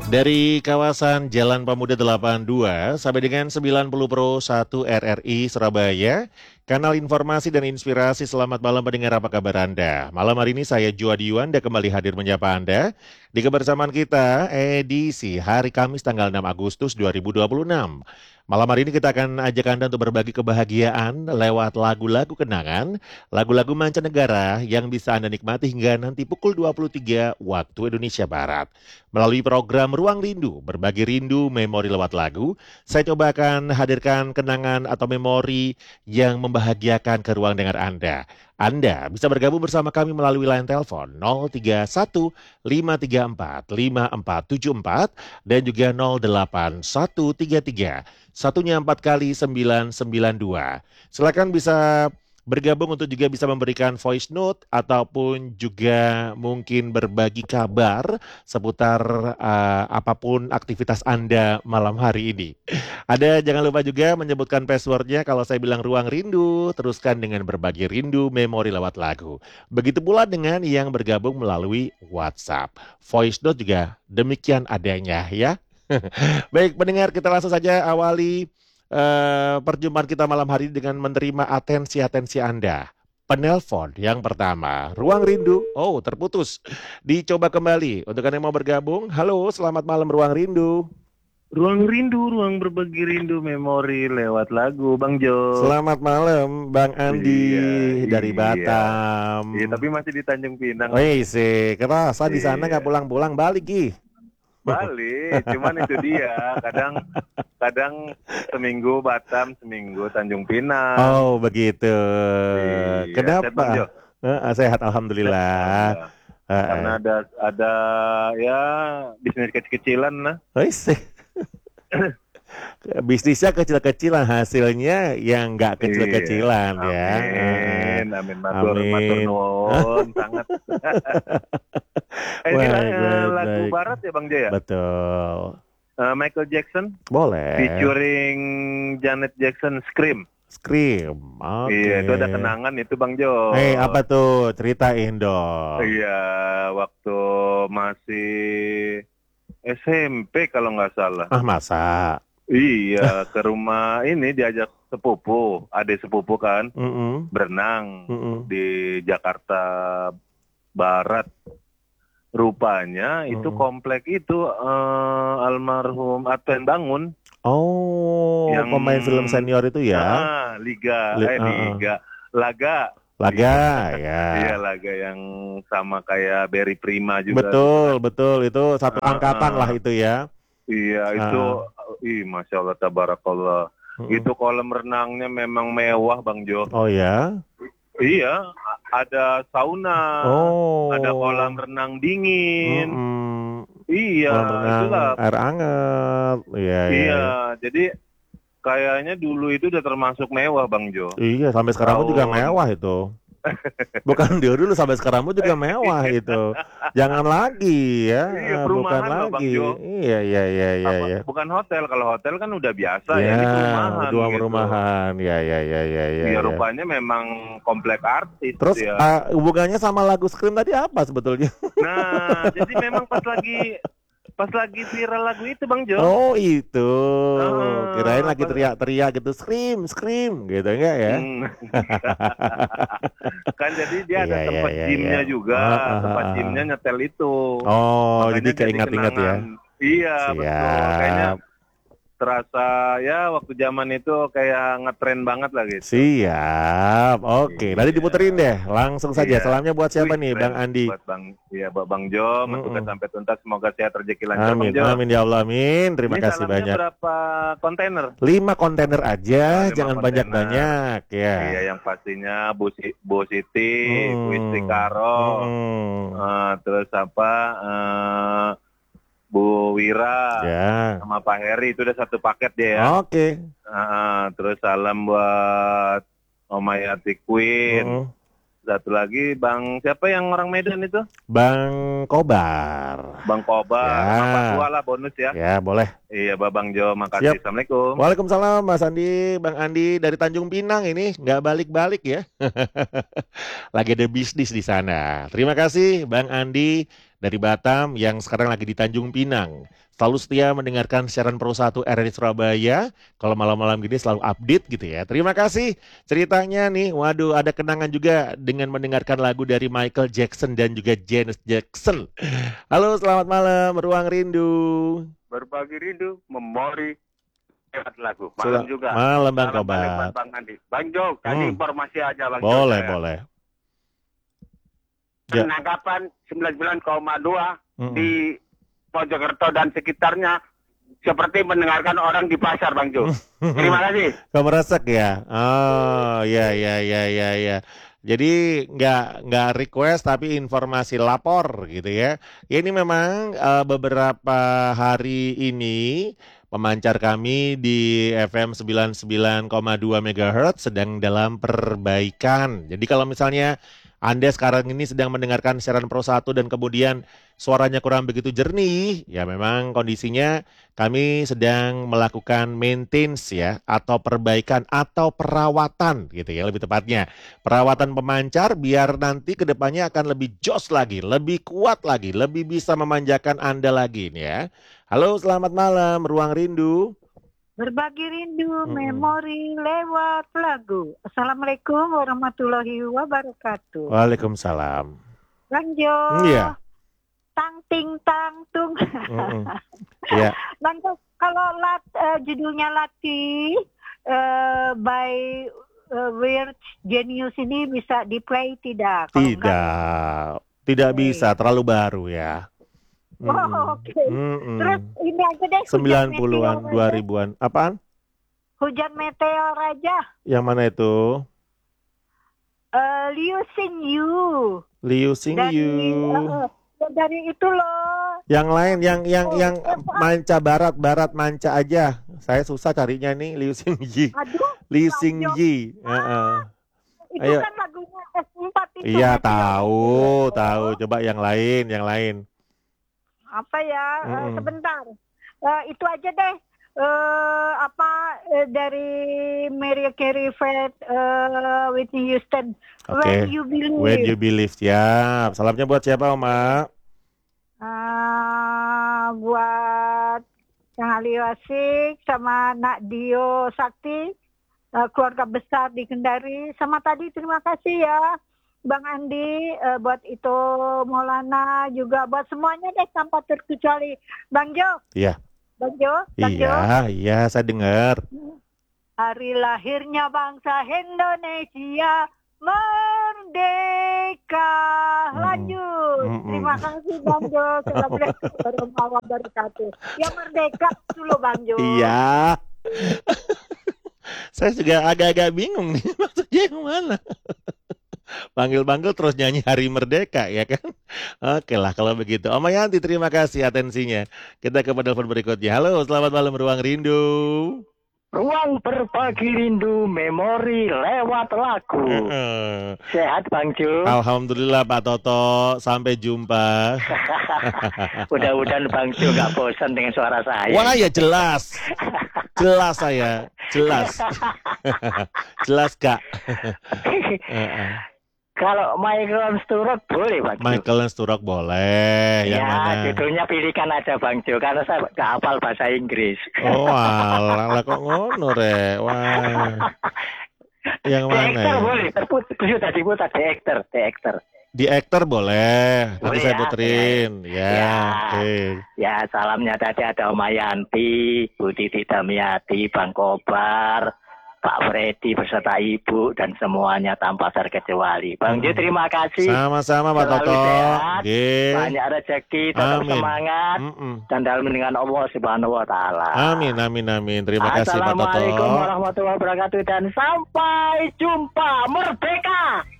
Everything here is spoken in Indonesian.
Dari kawasan Jalan Pemuda 82 sampai dengan 90 Pro 1 RRI Surabaya, kanal informasi dan inspirasi. Selamat malam pendengar, apa kabar Anda? Malam hari ini saya Juadi Yuanda kembali hadir menyapa Anda di kebersamaan kita edisi hari Kamis tanggal 6 Agustus 2026. Malam hari ini kita akan ajak Anda untuk berbagi kebahagiaan lewat lagu-lagu kenangan, lagu-lagu mancanegara yang bisa Anda nikmati hingga nanti pukul 23 waktu Indonesia Barat. Melalui program Ruang Rindu, berbagi rindu memori lewat lagu, saya coba akan hadirkan kenangan atau memori yang membahagiakan ke ruang dengar Anda. Anda bisa bergabung bersama kami melalui line telepon 031 534 5474 dan juga 08133 satunya 4 kali 992. Silakan bisa bergabung untuk juga bisa memberikan voice note ataupun juga mungkin berbagi kabar seputar apapun aktivitas Anda malam hari ini. Jangan lupa juga menyebutkan passwordnya. Kalau saya bilang Ruang Rindu, teruskan dengan berbagi rindu memori lewat lagu. Begitu pula dengan yang bergabung melalui WhatsApp. Voice note juga demikian adanya ya. Baik pendengar, kita langsung saja awali perjumpaan kita malam hari ini dengan menerima atensi Anda. Penelpon yang pertama, Ruang Rindu. Oh, terputus. Dicoba kembali. Untuk Anda yang mau bergabung, halo, selamat malam Ruang Rindu. Ruang rindu, ruang berbagi rindu memori lewat lagu, Bang Jo. Selamat malam, Bang Andi dari Batam. Iya, tapi masih di Tanjung Pinang. Wih, sih, kerasa di sana nggak pulang-pulang balik, Ki. Balik, cuman itu dia. Kadang seminggu Batam, seminggu Tanjung Pinang. Oh, begitu. Iya, Kenapa? sehat, Bang Jo? Sehat, alhamdulillah. Karena ada ya bisnis kecil-kecilan lah. Wih, sih. Bisnisnya kecil-kecilan, hasilnya yang nggak kecil-kecilan ya. Amin, matur nuwun sangat. Ini lagu barat ya Bang Jaya? Betul. Michael Jackson. Boleh. Featuring Janet Jackson, Scream. Oke. Iya, itu ada kenangan itu Bang Jo. Apa tuh? Ceritain dong. Iya, waktu masih SMP kalau nggak salah. Masa? Iya, ke rumah ini diajak sepupu, adik sepupu kan, berenang di Jakarta Barat. Rupanya itu komplek itu almarhum Atwen Bangun. Oh, yang pemain film senior itu ya? Laga. Ya. Iya, Laga yang sama kayak Berry Prima juga. Betul. Itu satu angkatan lah itu ya. Iya, itu Masya Allah, tabarakallah. Itu kolam renangnya memang mewah, Bang Jo. Oh ya? Iya, ada sauna, ada kolam renang dingin. Iya, itulah. Air hangat. Iya. Jadi kayaknya dulu itu udah termasuk mewah, Bang Jo. Iya, sampai sekarang pun juga mewah itu. Bukan dia dulu, sampai sekarang pun juga mewah itu. Jangan lagi ya. Iya, perumahan bukan loh, lagi. Bang Jo. Iya. Bukan hotel, kalau hotel kan udah biasa ya. Ini perumahan. Dua perumahan. Iya. Rupanya memang komplek artis. Terus hubungannya sama lagu Scream tadi apa sebetulnya? Nah, jadi memang pas lagi viral lagu itu Bang Jo. Oh itu, kirain lagi teriak-teriak gitu, scream gitu enggak ya? Kan jadi dia ada tempat gymnya juga, tempat gymnya nyetel itu. Oh, makanya jadi keingat-ingat ya? Iya, betul. Kayaknya terasa ya waktu zaman itu kayak ngetren banget lah gitu. Siap, oke. Nanti diputerin deh, langsung saja. Salamnya buat siapa nih, Bang Andi? Buat Bang Jo, mentugas sampai tuntas, semoga sehat rezeki lancar Bang Jo. Amin ya Allah, amin. Terima kasih banyak. Berapa kontainer? 5 kontener aja, jangan banyak-banyak ya. Iya, yang pastinya Bu Siti, Bu Istri Karo, terus Bu Wira sama Pak Heri, itu udah satu paket dia ya. Oke. Terus salam buat Omayati Queen. Satu lagi Bang, siapa yang orang Medan itu? Bang Kobar. Bang Kobar, sama Pak Tua lah bonus ya. Ya boleh. Iya Bang Jo, makasih. Siap. Assalamualaikum. Waalaikumsalam Mas Andi, Bang Andi dari Tanjung Pinang ini nggak balik-balik ya. Lagi ada bisnis di sana. Terima kasih Bang Andi dari Batam yang sekarang lagi di Tanjung Pinang. Selalu setia mendengarkan siaran Pro 1 RRI Surabaya. Kalau malam-malam gini selalu update gitu ya. Terima kasih ceritanya nih. Waduh, ada kenangan juga dengan mendengarkan lagu dari Michael Jackson dan juga Janet Jackson. Halo, selamat malam, Ruang Rindu. Berbagi rindu, memori lewat lagu. Malam juga. Malam Bang Salam balik buat Kobat. Bang Andi. Bang Jo, kasih informasi aja Bang Jo. Boleh, saya. boleh. Ya. Penangkapan 99,2 di Mojokerto dan sekitarnya seperti mendengarkan orang di pasar, Bang Jo. Terima kasih. Kemeresek ya. Oh, ya. Jadi nggak request tapi informasi lapor gitu ya. Ini memang beberapa hari ini pemancar kami di FM 99,2 MHz sedang dalam perbaikan. Jadi kalau misalnya Anda sekarang ini sedang mendengarkan siaran Pro 1 dan kemudian suaranya kurang begitu jernih, ya memang kondisinya kami sedang melakukan maintenance ya, atau perbaikan atau perawatan gitu ya lebih tepatnya. Perawatan pemancar biar nanti kedepannya akan lebih jos lagi, lebih kuat lagi, lebih bisa memanjakan Anda lagi nih ya. Halo, selamat malam, Ruang Rindu. Berbagi rindu, memori lewat lagu. Assalamualaikum warahmatullahi wabarakatuh. Waalaikumsalam. Bang Jo. Iya. Tang ting tang tung. Iya. Bang Jo, kalau judulnya Lati by Weird Genius ini bisa di-play tidak? Kalau Tidak bisa, terlalu baru ya. Oh, oke. Terus ini aja deh. 90-an, 2000-an. Apaan? Hujan meteor aja. Yang mana itu? Liu Sing You. Liu Sing You. Dari itu loh. Yang lain, yang manca barat manca aja. Saya susah carinya nih, Liu Sing Yi. Aduh. Liu Sing Yi. Itu Ayo. kan lagunya S4 itu. Iya, tahu. Coba yang lain. Apa ya? Sebentar. Itu aja deh. Dari Mariah Carey, Fred, Whitney Houston. Oke. When You Believe. Siap. Salamnya buat siapa, Oma? Buat Kang Ali Wasik sama Nak Dio Sakti, keluarga besar di Kendari. Sama tadi terima kasih ya Bang Andi, buat itu Maulana, juga buat semuanya deh tanpa terkecuali. Bang Jo. Iya. Bang Jo. Iya, saya dengar. Hari lahirnya bangsa Indonesia merdeka. Lanjut. Terima kasih Bang Jo. Assalamualaikum warahmatullahi wabarakatuh. Ya merdeka dulu Bang Jo. Iya. Saya juga agak-agak bingung nih maksudnya yang mana. Panggil-panggil terus nyanyi Hari Merdeka ya kan. Oke lah kalau begitu. Om Yanti terima kasih atensinya. Kita ke telepon berikutnya. Halo, selamat malam Ruang Rindu. Ruang berbagi rindu, memori lewat lagu. Sehat Bang Jo? Alhamdulillah Pak Toto. Sampai jumpa. Mudah-mudahan Bang Jo gak bosan dengan suara saya. Wah ya jelas. Jelas saya. Jelas. Jelas Kak. Kalau Michael Sturrock boleh Bang Jo? Michael Sturrock boleh. Yang mana? Judulnya pilihkan aja Bang Jo, karena saya gak hafal bahasa Inggris. Oh alah kok ngono re. Wah. Yang mana The Actor ya? boleh, sudah diputar The Actor. Di aktor boleh. Nanti Boleh saya ya, puterin. Ya. Oke. Ya, salamnya tadi ada Oma Yanti, Bu Titi Damiati, Bang Kobar, Pak Freddy beserta Ibu dan semuanya tanpa terkecuali. Bang Jo terima kasih. Sama-sama Pak Selalu Toto. sehat, Nggih. banyak rezeki, tetap Amin. semangat dan dalam dengan Allah Subhanahu wa taala. Amin. Terima kasih Pak Toto. Assalamualaikum warahmatullahi wabarakatuh dan sampai jumpa. Merdeka.